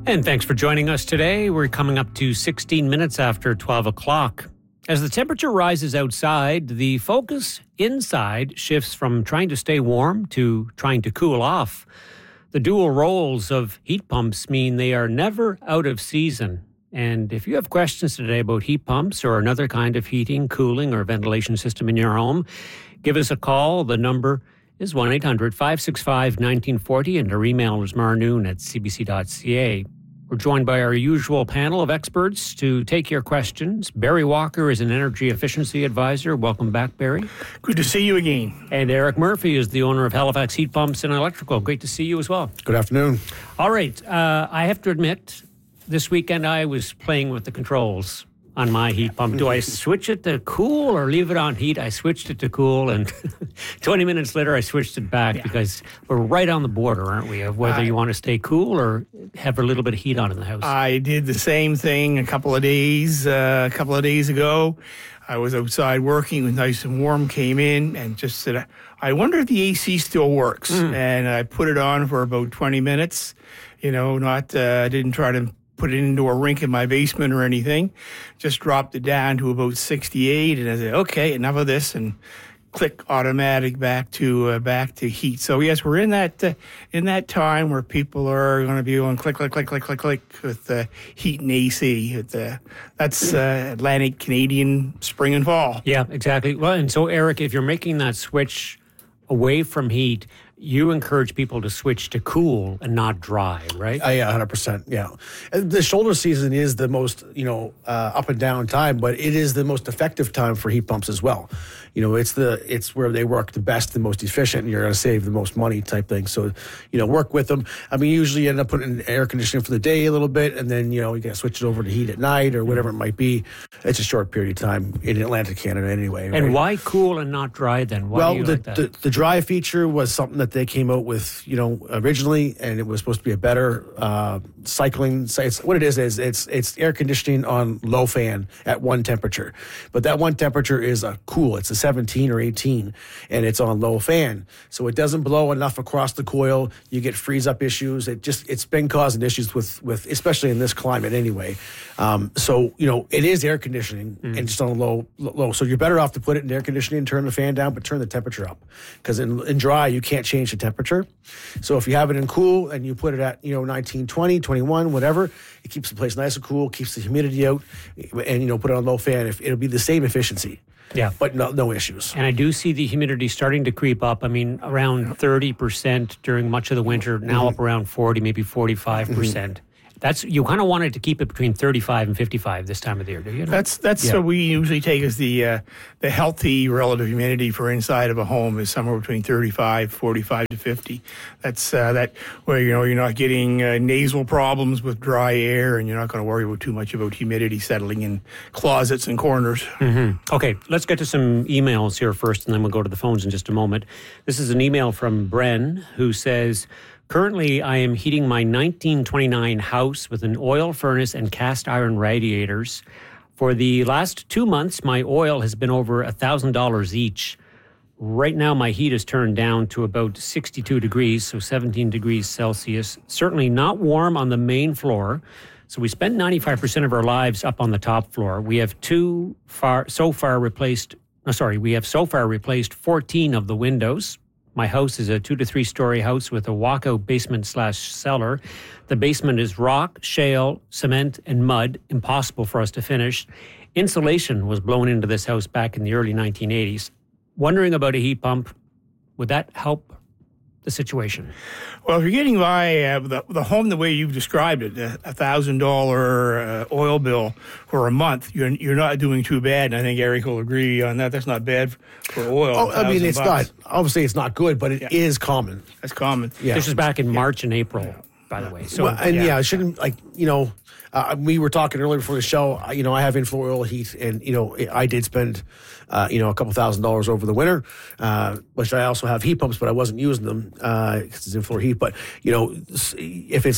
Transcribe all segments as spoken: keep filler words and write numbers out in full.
And thanks for joining us today. We're coming up to sixteen minutes after twelve o'clock. As the temperature rises outside, the focus inside shifts from trying to stay warm to trying to cool off. The dual roles of heat pumps mean they are never out of season. And if you have questions today about heat pumps or another kind of heating, cooling, or ventilation system in your home, give us a call. The number is one eight hundred five six five one nine four zero, and our email is marnoon at c b c dot c a. We're joined by our usual panel of experts to take your questions. Barry Walker is an energy efficiency advisor. Welcome back, Barry. Good to see you again. And Eric Murphy is the owner of Halifax Heat Pumps and Electrical. Great to see you as well. Good afternoon. All right. Uh, I have to admit, this weekend I was playing with the controls on my heat pump. Do I switch it to cool or leave it on heat? I switched it to cool, and twenty minutes later I switched it back yeah. because we're right on the border, aren't we, of whether I, you want to stay cool or have a little bit of heat on in the house. I did the same thing a couple of days, uh, a couple of days ago. I was outside working, it was nice and warm, came in and just said, I wonder if the A C still works. Mm. And I put it on for about twenty minutes, you know, not, uh, I didn't try to put it into a rink in my basement or anything. Just dropped it down to about sixty-eight, and I said, okay, enough of this, and click automatic back to uh, back to heat. So yes, we're in that uh, in that time where people are going to be going click, click, click, click, click, click with uh, heat and A C. With, uh, that's uh, Atlantic Canadian spring and fall. Yeah, exactly. Well, and so Eric, if you're making that switch away from heat, you encourage people to switch to cool and not dry, right? Uh, yeah, one hundred percent, yeah. The shoulder season is the most, you know, uh, up and down time, but it is the most effective time for heat pumps as well. You know, it's the it's where they work the best, the most efficient, and you're going to save the most money type thing. So, you know, work with them. I mean, usually you end up putting in air conditioning for the day a little bit, and then, you know, you got to switch it over to heat at night or whatever it might be. It's a short period of time in Atlantic Canada anyway. Right? And why cool and not dry then? Why well, do you the, like that? the the dry feature was something that they came out with, you know, originally, and it was supposed to be a better uh, cycling. It's, what it is is it's it's air conditioning on low fan at one temperature, but that one temperature is a cool. It's a seventeen or eighteen, and it's on low fan, so it doesn't blow enough across the coil. You get freeze up issues. It just it's been causing issues with with especially in this climate anyway. Um, so you know it is air conditioning mm. and just on a low low. So you're better off to put it in air conditioning and turn the fan down, but turn the temperature up, because in, in dry you can't change the temperature. So if you have it in cool and you put it at, you know, nineteen, twenty, twenty-one, whatever, it keeps the place nice and cool, keeps the humidity out, and, you know, put it on low fan. If it'll be the same efficiency. Yeah. But no, no issues. And I do see the humidity starting to creep up. I mean, around thirty percent during much of the winter, now mm-hmm. up around forty, maybe forty-five percent. Mm-hmm. That's, you kind of wanted to keep it between thirty-five and fifty-five this time of the year, do you? That's that's yeah. what we usually take as the uh, the healthy relative humidity for inside of a home is somewhere between thirty-five, forty-five to fifty. That's uh, that where, you know, you're not getting uh, nasal problems with dry air, and you're not going to worry about too much about humidity settling in closets and corners. Mm-hmm. Okay, let's get to some emails here first, and then we'll go to the phones in just a moment. This is an email from Bren, who says, currently, I am heating my nineteen twenty-nine house with an oil furnace and cast iron radiators. For the last two months, my oil has been over one thousand dollars each. Right now, my heat is turned down to about sixty-two degrees, so seventeen degrees Celsius. Certainly not warm on the main floor. So we spend ninety-five percent of our lives up on the top floor. We have two far, so far replaced, oh, sorry, we have so far replaced fourteen of the windows. My house is a two to three story house with a walkout basement slash cellar. The basement is rock, shale, cement, and mud. Impossible for us to finish. Insulation was blown into this house back in the early nineteen eighties. Wondering about a heat pump. Would that help the situation? Well, if you're getting by uh, the, the home the way you've described it, a one thousand dollars uh, oil bill for a month, you're you're not doing too bad. And I think Eric will agree on that. That's not bad for oil. Oh, I mean, it's bucks. not, obviously it's not good, but it yeah. is common. That's common. Yeah. This was back in yeah. March and April, yeah. by the way. So, well, and yeah, yeah, I shouldn't, like, you know, uh, we were talking earlier before the show, uh, you know, I have inflow oil heat, and, you know, I did spend, uh, you know, a couple thousand dollars over the winter, uh, which I also have heat pumps, but I wasn't using them because uh, it's inflow heat. But, you know, if it's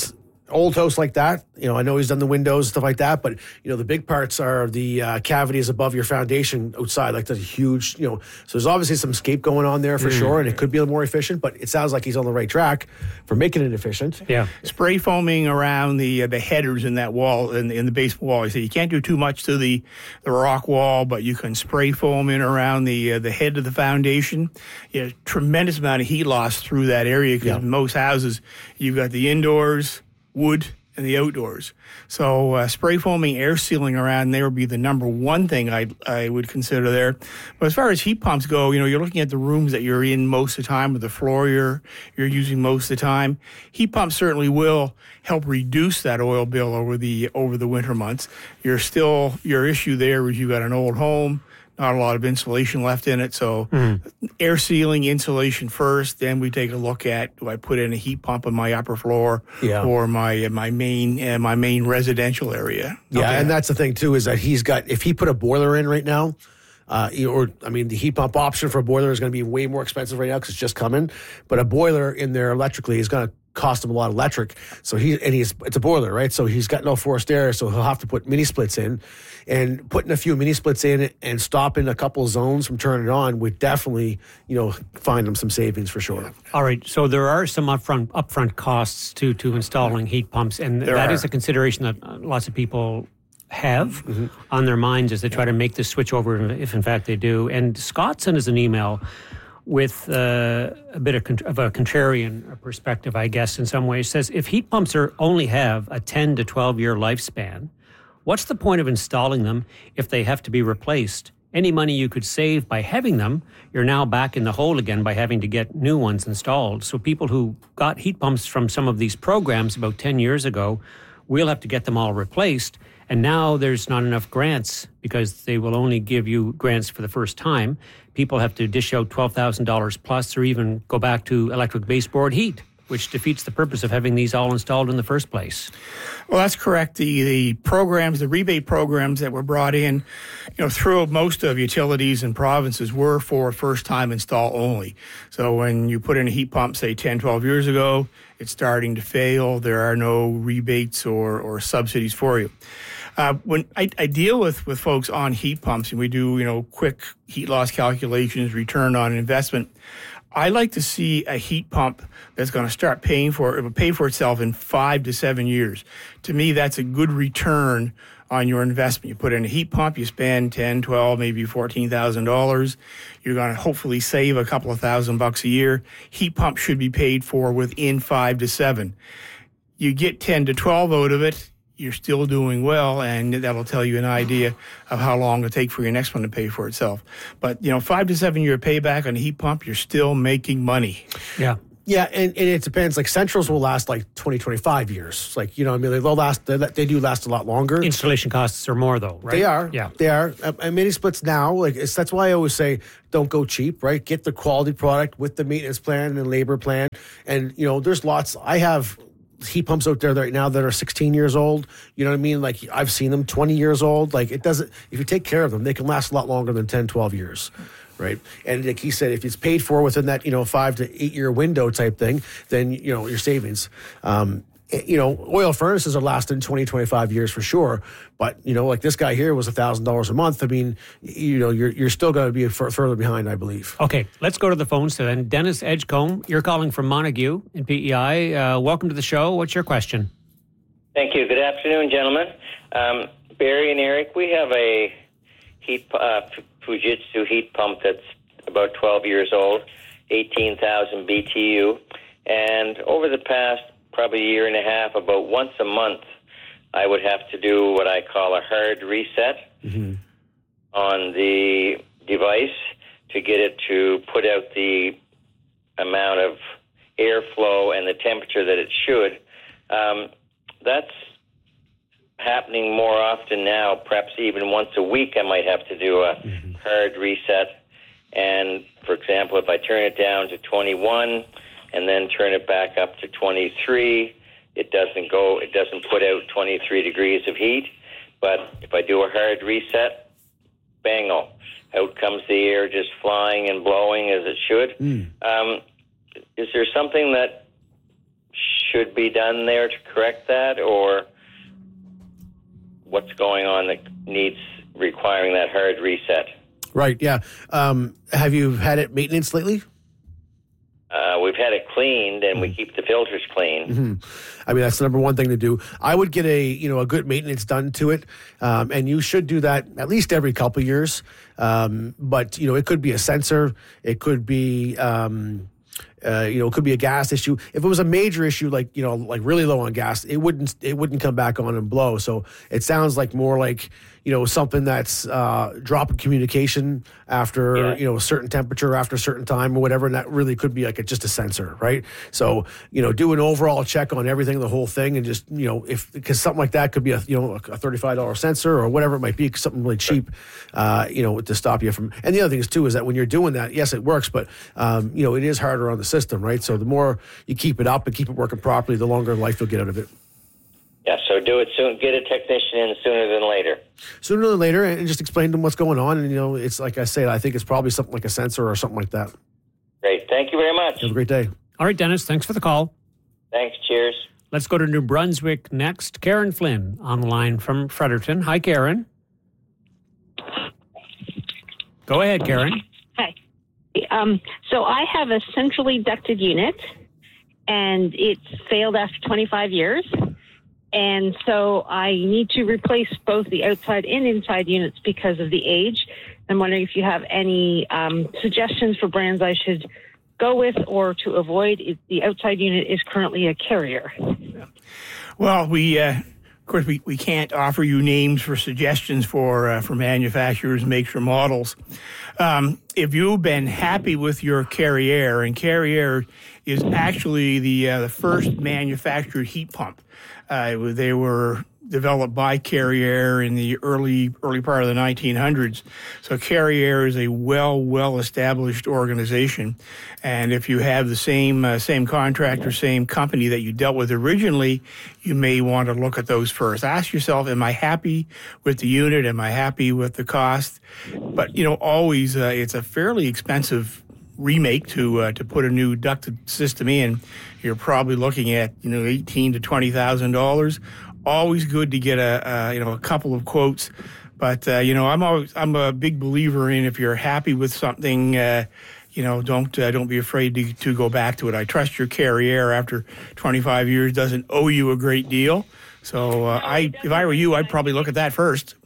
old house like that, you know, I know he's done the windows, stuff like that, but, you know, the big parts are the uh, cavities above your foundation outside, like the huge, you know, so there's obviously some scape going on there for mm. sure, and it could be a little more efficient, but it sounds like he's on the right track for making it efficient. Yeah. Spray foaming around the uh, the headers in that wall, in, in the basement wall. So you can't do too much to the, the rock wall, but you can spray foam in around the uh, the head of the foundation. You know, tremendous amount of heat loss through that area, because yeah. in most houses, you've got the indoors, wood, and the outdoors. So uh, spray foaming, air sealing around there would be the number one thing I I would consider there. But as far as heat pumps go, you know, you're looking at the rooms that you're in most of the time, or the floor you're, you're using most of the time. Heat pumps certainly will help reduce that oil bill over the over the winter months. You're still, your issue there is you've got an old home, not a lot of insulation left in it. So mm. air sealing, insulation first. Then we take a look at, do I put in a heat pump in my upper floor yeah. or my my main uh, my main residential area? Yeah, okay. And that's the thing too, is that he's got, if he put a boiler in right now, uh, or I mean, the heat pump option for a boiler is going to be way more expensive right now because it's just coming. But a boiler in there electrically is going to cost him a lot of electric. So he and he's it's a boiler, right? So he's got no forced air, so he'll have to put mini splits in. And putting a few mini splits in and stopping a couple zones from turning it on would definitely, you know, find him some savings for sure. All right. So there are some upfront upfront costs to to installing heat pumps, and there that are. is a consideration that lots of people have mm-hmm. on their minds as they try to make this switch over, if in fact they do. And Scott sent us an email with uh, a bit of, con- of a contrarian perspective, I guess, in some ways. Says, if heat pumps are only have a ten to twelve year lifespan, what's the point of installing them if they have to be replaced? Any money you could save by having them, you're now back in the hole again by having to get new ones installed. So people who got heat pumps from some of these programs about ten years ago, we'll have to get them all replaced. And now there's not enough grants because they will only give you grants for the first time. People have to dish out twelve thousand dollars plus, or even go back to electric baseboard heat, which defeats the purpose of having these all installed in the first place. Well, that's correct. The the programs, the rebate programs that were brought in, you know, through most of utilities and provinces were for first-time install only. So when you put in a heat pump, say ten, twelve years ago, it's starting to fail. There are no rebates or, or subsidies for you. Uh, when I, I deal with, with folks on heat pumps, and we do, you know, quick heat loss calculations, return on investment, I like to see a heat pump that's going to start paying for it will pay for itself in five to seven years. To me, that's a good return on your investment. You put in a heat pump, you spend ten, twelve, maybe fourteen thousand dollars. You're going to hopefully save a couple of thousand bucks a year. Heat pump should be paid for within five to seven. You get ten to twelve out of it, you're still doing well, and that'll tell you an idea of how long it'll take for your next one to pay for itself. But, you know, five to seven year payback on a heat pump, you're still making money. Yeah. Yeah, and, and it depends. Like, centrals will last like twenty, twenty-five years. Like, you know, I mean, they'll last, they, they do last a lot longer. Installation costs are more, though, right? They are. Yeah. They are. And mini splits now, like, it's, that's why I always say, don't go cheap, right? Get the quality product with the maintenance plan and labor plan. And, you know, there's lots. I have heat pumps out there right now that are sixteen years old. You know what I mean? Like, I've seen them twenty years old. Like, it doesn't, if you take care of them, they can last a lot longer than ten, twelve years. Right. And like he said, if it's paid for within that, you know, five to eight year window type thing, then, you know, your savings. Um, you know, oil furnaces are lasting twenty, twenty-five years for sure. But, you know, like this guy here was one thousand dollars a month. I mean, you know, you're you're still going to be f- further behind, I believe. Okay, let's go to the phones so then. Dennis Edgecombe, you're calling from Montague in P E I. Uh, welcome to the show. What's your question? Thank you. Good afternoon, gentlemen. Um, Barry and Eric, we have a heat uh, Fujitsu heat pump that's about twelve years old, eighteen thousand B T U. And over the past probably a year and a half, about once a month, I would have to do what I call a hard reset mm-hmm. on the device to get it to put out the amount of airflow and the temperature that it should. Um, that's happening more often now. Perhaps even once a week I might have to do a mm-hmm. hard reset. And, for example, if I turn it down to twenty-one and then turn it back up to twenty-three, it doesn't go, it doesn't put out twenty-three degrees of heat. But if I do a hard reset, bango, out comes the air just flying and blowing as it should. Mm. Um, is there something that should be done there to correct that, or what's going on that needs requiring that hard reset? Right, yeah. Um, have you had it maintenance lately? Uh, we've had it cleaned, and we keep the filters clean. Mm-hmm. I mean, that's the number one thing to do. I would get a, you know, a good maintenance done to it, um, and you should do that at least every couple of years. Um, but, you know, it could be a sensor. It could be... Um, Uh, you know, it could be a gas issue. If it was a major issue, like, you know, like really low on gas, it wouldn't it wouldn't come back on and blow. So it sounds like more like, you know, something that's uh, dropping communication after, yeah. you know, a certain temperature, after a certain time or whatever. And that really could be like a, just a sensor, right? So, you know, do an overall check on everything, the whole thing, and just, you know, if, because something like that could be a, you know, a thirty-five dollars sensor or whatever it might be, something really cheap, uh, you know, to stop you from. And the other thing is too, is that when you're doing that, yes, it works, but, um, you know, it is harder on the system, right? So the more you keep it up and keep it working properly, the longer life you'll get out of it. Yeah, so do it soon. Get a technician in sooner than later. Sooner than later, and just explain to them what's going on. And, you know, it's like I said, I think it's probably something like a sensor or something like that. Great. Thank you very much. Have a great day. All right, Dennis, thanks for the call. Thanks. Cheers. Let's go to New Brunswick next. Karen Flynn on the line from Fredericton. Hi, Karen. Go ahead, Karen. Hi. Um, so I have a centrally ducted unit, and it's failed after twenty-five years. And so I need to replace both the outside and inside units because of the age. I'm wondering if you have any um, suggestions for brands I should go with or to avoid. If the outside unit is currently a Carrier. Well, we, uh, of course, we, we can't offer you names for suggestions for uh, for manufacturers, makes, or models. Um, if you've been happy with your Carrier, and Carrier is actually the uh, the first manufactured heat pump. Uh, they were developed by Carrier in the early early part of the nineteen hundreds. So Carrier is a well well established organization, and if you have the same uh, same contractor, same company that you dealt with originally, you may want to look at those first. Ask yourself, am I happy with the unit? Am I happy with the cost? But you know, always uh, it's a fairly expensive remake to uh, to put a new ducted system in. You're probably looking at, you know, eighteen to twenty thousand dollars. Always good to get a, a you know a couple of quotes, but uh, you know I'm always I'm a big believer in, if you're happy with something, uh, you know don't uh, don't be afraid to to go back to it. I trust your Carrier after twenty-five years doesn't owe you a great deal. So uh, I if I were you, I'd probably look at that first.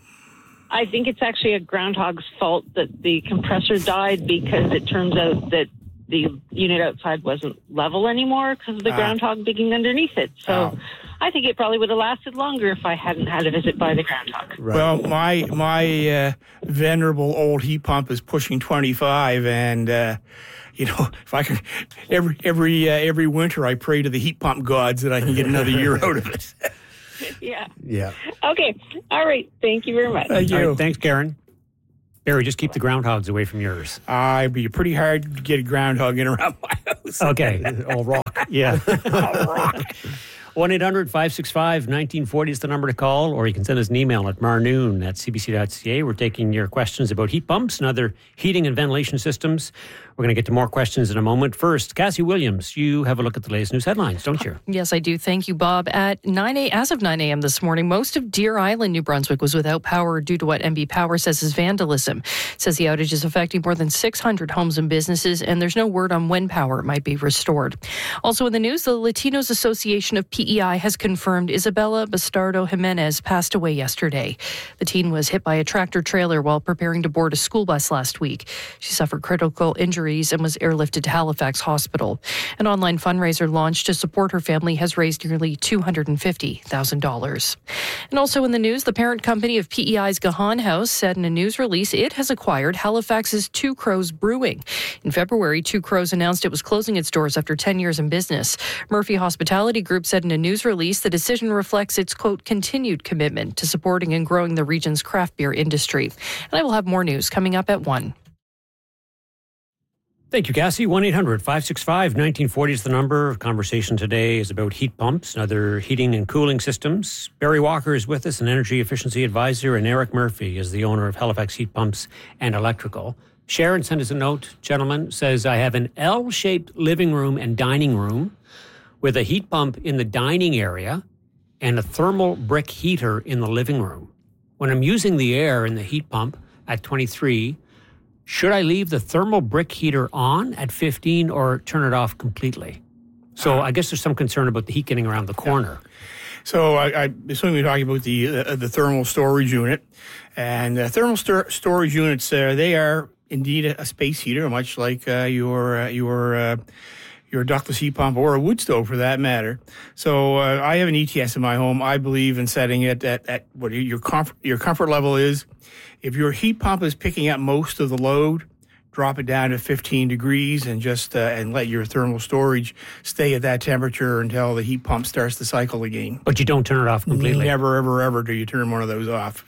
I think it's actually a groundhog's fault that the compressor died, because it turns out that the unit outside wasn't level anymore because of the ah. groundhog digging underneath it. So oh. I think it probably would have lasted longer if I hadn't had a visit by the groundhog. Right. Well, my my uh, venerable old heat pump is pushing twenty-five, and uh, you know, if I can, every every uh, every winter I pray to the heat pump gods that I can get another year out of it. Yeah. Yeah. Okay. All right. Thank you very much. Thank you. Right, thanks, Karen. Barry, just keep the groundhogs away from yours. Uh, it'd be pretty hard to get a groundhog in around my house. Okay. All rock. Yeah. All rock. one eight hundred five six five nineteen forty is the number to call, or you can send us an email at marnoon at c b c dot c a. We're taking your questions about heat pumps and other heating and ventilation systems. We're going to get to more questions in a moment. First, Cassie Williams, you have a look at the latest news headlines, don't you? Yes, I do. Thank you, Bob. At nine a.m., as of nine a.m. this morning, most of Deer Island, New Brunswick, was without power due to what M B Power says is vandalism. It says the outage is affecting more than six hundred homes and businesses, and there's no word on when power might be restored. Also in the news, the Latinos Association of P E I has confirmed Isabella Bastardo Jimenez passed away yesterday. The teen was hit by a tractor trailer while preparing to board a school bus last week. She suffered critical injuries and was airlifted to Halifax Hospital. An online fundraiser launched to support her family has raised nearly two hundred fifty thousand dollars. And also in the news, the parent company of P E I's Gahan House said in a news release it has acquired Halifax's Two Crows Brewing. In February, Two Crows announced it was closing its doors after ten years in business. Murphy Hospitality Group said in a news release the decision reflects its, quote, continued commitment to supporting and growing the region's craft beer industry. And I will have more news coming up at one. Thank you, Cassie. one eight hundred five six five nineteen forty is the number. Conversation today is about heat pumps and other heating and cooling systems. Barry Walker is with us, an energy efficiency advisor, and Eric Murphy is the owner of Halifax Heat Pumps and Electrical. Sharon sent us a note, gentlemen, says, I have an L-shaped living room and dining room with a heat pump in the dining area and a thermal brick heater in the living room. When I'm using the air in the heat pump at twenty-three, should I leave the thermal brick heater on at fifteen or turn it off completely? So I guess there's some concern about the heat getting around the corner. Yeah. So I, I assume you're talking about the uh, the thermal storage unit. And uh, thermal stor- storage units, uh, they are indeed a, a space heater, much like uh, your uh, your uh, your ductless heat pump or a wood stove for that matter. So uh, I have an E T S in my home. I believe in setting it at, at what your comfort, your comfort level is. If your heat pump is picking up most of the load, drop it down to fifteen degrees and just uh, and let your thermal storage stay at that temperature until the heat pump starts to cycle again. But you don't turn it off completely? Never, ever, ever do you turn one of those off.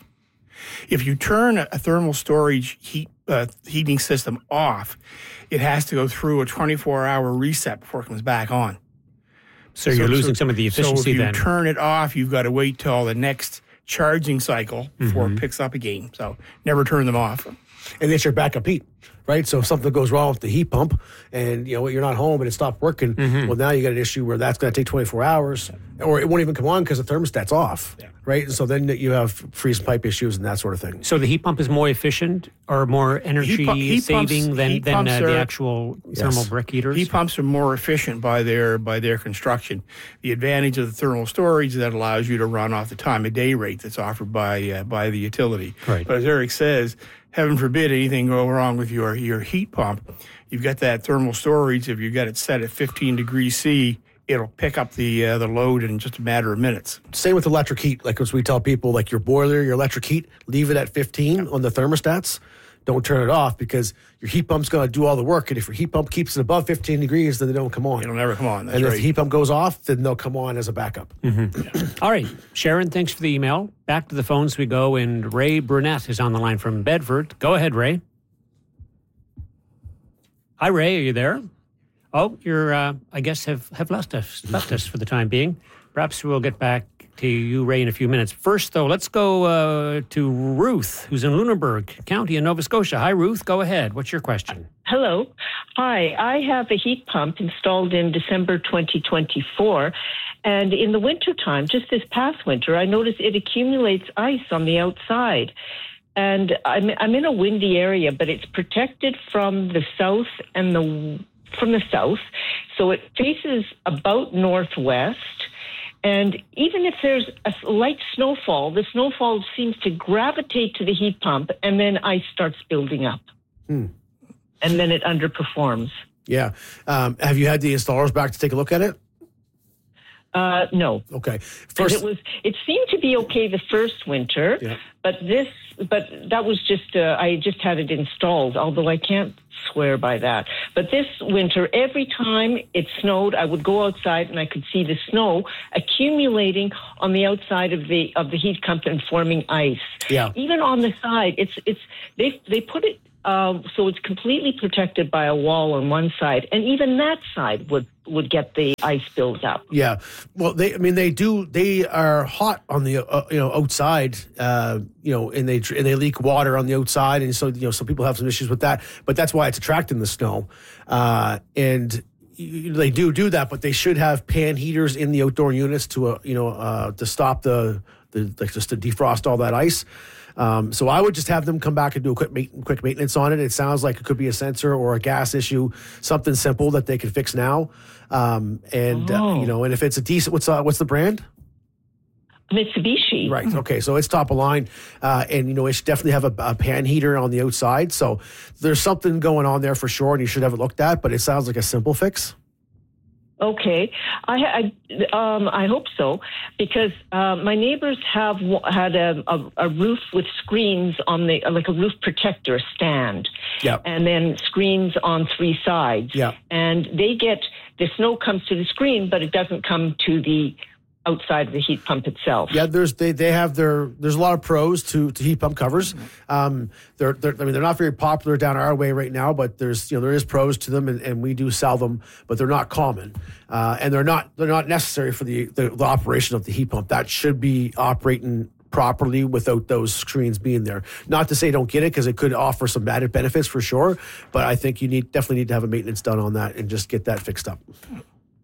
If you turn a thermal storage heat uh, heating system off, it has to go through a twenty-four hour reset before it comes back on. So, so you're losing so, some of the efficiency so if you then. turn it off, you've got to wait till the next charging cycle before Mm-hmm. it picks up again. So never turn them off. And it's your backup heat, right? So if something goes wrong with the heat pump and, you know, you're not home and it stopped working, Mm-hmm. well, now you got an issue where that's going to take twenty-four hours or it won't even come on because the thermostat's off, Yeah. right? And so then you have freeze pipe issues and that sort of thing. So the heat pump is more efficient or more energy Heat pu- heat pumps- saving than, heat than pumps uh, the are- actual thermal brick heaters? Heat pumps are more efficient by their by their construction. The advantage of the thermal storage that allows you to run off the time of day rate that's offered by uh, by the utility. Right. But as Eric says, heaven forbid anything go wrong with your your heat pump. You've got that thermal storage. If you got it set at fifteen degrees C, it'll pick up the uh, the load in just a matter of minutes. Same with electric heat. Like as we tell people, like your boiler, your electric heat, leave it at fifteen on the thermostats. Don't turn it off because your heat pump's going to do all the work. And if your heat pump keeps it above fifteen degrees, then they don't come on. It'll never come on. That's and if right. the heat pump goes off, then they'll come on as a backup. Mm-hmm. All right. Sharon, thanks for the email. Back to the phones we go, and Ray Brunette is on the line from Bedford. Go ahead, Ray. Hi, Ray. Are you there? Oh, you're, uh, I guess, have, have left us, left us for the time being. Perhaps we'll get back to you, Ray, in a few minutes. First, though, let's go uh, to Ruth, who's in Lunenburg County in Nova Scotia. Hi, Ruth. Go ahead. What's your question? Hello. Hi. I have a heat pump installed in December twenty twenty-four. And in the wintertime, just this past winter, I noticed it accumulates ice on the outside. And I'm, I'm in a windy area, but it's protected from the south and the from the south. So it faces about northwest. And even if there's a light snowfall, the snowfall seems to gravitate to the heat pump, and then ice starts building up. Hmm. And then it underperforms. Yeah. Um, have you had the installers back to take a look at it? Uh, no. Okay. And First, it was. It seemed to be okay the first winter, Yeah. but this, but that was just. Uh, I just had it installed, although I can't swear by that. But this winter, every time it snowed, I would go outside and I could see the snow accumulating on the outside of the of the heat pump and forming ice. Yeah. Even on the side, it's it's they they put it. Um, so it's completely protected by a wall on one side, and even that side would, would get the ice built up. yeah. Well, they, I mean, they do, they are hot on the, uh, you know, outside, uh, you know, and they, and they leak water on the outside. And so, you know, some people have some issues with that, but that's why it's attracting the snow. Uh, and you, they do do that, but they should have pan heaters in the outdoor units to, uh, you know, uh, to stop the, the, like just to defrost all that ice. Um, so I would just have them come back and do a quick ma- quick maintenance on it. It sounds like it could be a sensor or a gas issue, something simple that they can fix now. Um, and Oh. uh, you know, and if it's a decent, what's uh, what's the brand? Mitsubishi. Right. Okay. So it's top of line, uh, and you know it should definitely have a, a pan heater on the outside. So there's something going on there for sure, and you should have it looked at. But it sounds like a simple fix. Okay, I, I, um, I hope so, because uh, my neighbors have w- had a, a, a roof with screens on the, like a roof protector stand, Yeah. and then screens on three sides. Yeah. And they get, the snow comes to the screen, but it doesn't come to the outside of the heat pump itself. Yeah, there's they, they have their there's a lot of pros to, to heat pump covers. Um, they're, they're I mean they're not very popular down our way right now, but there's you know there is pros to them, and, and we do sell them, but they're not common, uh, and they're not they're not necessary for the, the the operation of the heat pump. That should be operating properly without those screens being there. Not to say don't get it, because it could offer some added benefits for sure, but I think you need definitely need to have a maintenance done on that and just get that fixed up.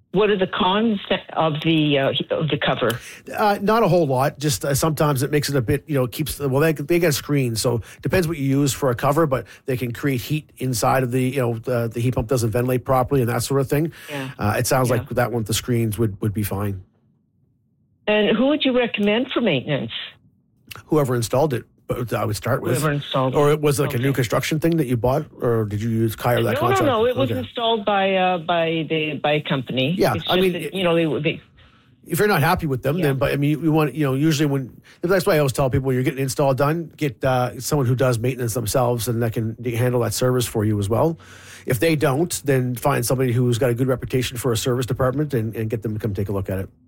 What are the cons of the uh, of the cover? Uh, not a whole lot. Just uh, sometimes it makes it a bit, you know, keeps the, well, they, they get a screen. So depends what you use for a cover, but they can create heat inside of the, you know, the, the heat pump doesn't ventilate properly and that sort of thing. Yeah. Uh, it sounds Yeah. like that one with the screens would, would be fine. And who would you recommend for maintenance? Whoever installed it, but I would start with. Whoever installed it. Or it was like Okay. a new construction thing that you bought, or did you use Kyle that No, contract? no, no. It was Okay. installed by uh, by the by a company. Yeah, It's I just mean, that, it- you know, they they. If you're not happy with them, Yeah. then, but I mean, we want, you know, usually when, that's why I always tell people when you're getting an install done, get uh, someone who does maintenance themselves and that can handle that service for you as well. If they don't, then find somebody who's got a good reputation for a service department and, and get them to come take a look at it.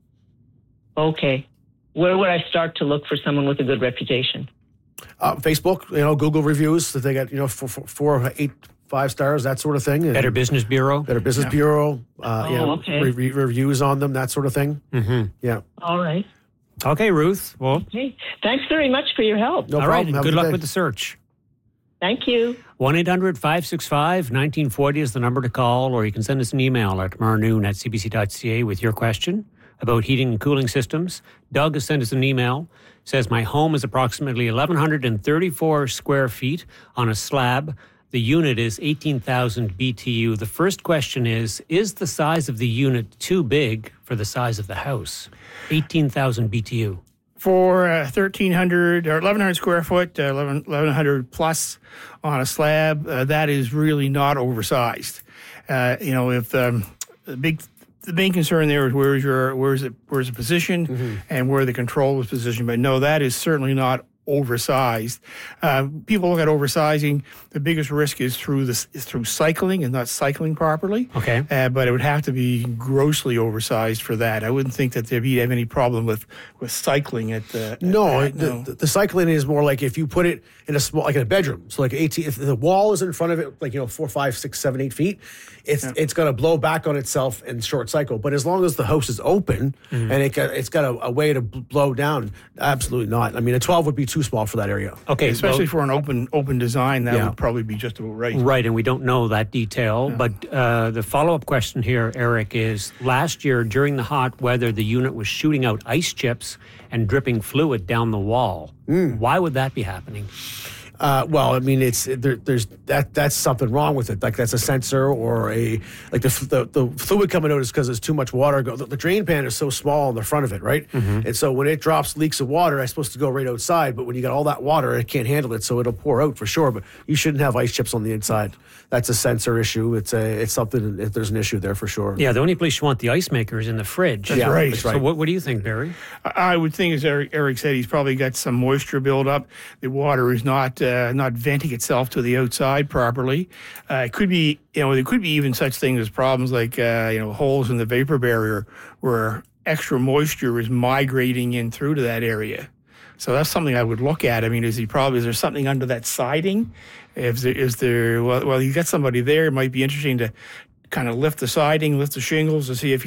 Okay, where would I start to look for someone with a good reputation? Uh, Facebook, you know, Google reviews that they got, you know, four, four, four, eight, five stars, that sort of thing. And Better Business Bureau. Better Business Bureau, uh, Oh, you know, okay. re- re- reviews on them, that sort of thing. Mm-hmm. Yeah. All right. Okay, Ruth. Well, Okay. Thanks very much for your help. No all problem. right. Have a Good luck day. with the search. Thank you. one eight hundred five six five one nine four zero is the number to call, or you can send us an email at tomorrow noon at c b c dot c a with your question about heating and cooling systems. Doug has sent us an email. Says, my home is approximately one thousand one hundred thirty-four square feet on a slab. The unit is eighteen thousand B T U. The first question is, is the size of the unit too big for the size of the house? eighteen thousand B T U. For uh, thirteen hundred or eleven hundred square foot, uh, eleven eleven hundred plus on a slab, uh, that is really not oversized. Uh, you know, if um, the big the main concern there is where's your where's it where's the position Mm-hmm. and where the control is positioned. But no, that is certainly not oversized. Uh, people look at oversizing. The biggest risk is through this is through cycling and not cycling properly. Okay. Uh, but it would have to be grossly oversized for that. I wouldn't think that there'd be have any problem with, with cycling at the. No, at, the, the, the cycling is more like if you put it in a small, like in a bedroom. So like eighteen, if the wall is in front of it, like, you know, four, five, six, seven, eight feet, it's it's going to blow back on itself and short cycle. But as long as the house is open and it got, it's got a, a way to b- blow down, absolutely not. I mean, a twelve would be too small for that area. Okay. Especially well, for an open open design, that Yeah. would probably be just about right. Right, and we don't know that detail. But uh, the follow-up question here, Eric, is last year during the hot weather, the unit was shooting out ice chips and dripping fluid down the wall. Why would that be happening? Uh, well, I mean, it's there, there's that that's something wrong with it. Like that's a sensor or a like the the, the fluid coming out is because there's too much water. Go, the, the drain pan is so small on the front of it, right? And so when it drops leaks of water, it's supposed to go right outside. But when you got all that water, it can't handle it, so it'll pour out for sure. But you shouldn't have ice chips on the inside. That's a sensor issue. It's a it's something. If there's an issue there for sure. Yeah, the only place you want the ice maker is in the fridge. That's Yeah, right. that's So right. what, what do you think, Barry? I I would think, as Eric, Eric said, he's probably got some moisture buildup. The water is not uh, not venting itself to the outside properly. Uh, it could be, you know, there could be even such things as problems like uh, you know holes in the vapor barrier where extra moisture is migrating in through to that area. So that's something I would look at. I mean, is he probably is there something under that siding? If there, is there well, well, you got somebody there. It might be interesting to kind of lift the siding, lift the shingles to see if